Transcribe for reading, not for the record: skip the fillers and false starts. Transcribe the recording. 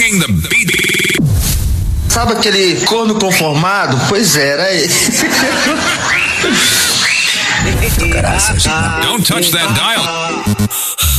Bringing the beat. Sabe aquele corno conformado? Pois era esse. Don't touch that dial.